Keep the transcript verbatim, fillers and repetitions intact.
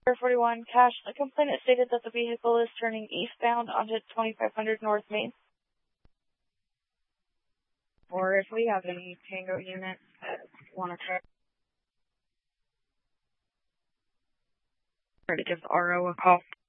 Air forty-one, Cash, the complainant stated that the vehicle is turning eastbound onto twenty-five hundred North Main. Or if we have any Tango units that want to try, try to give the R O a call.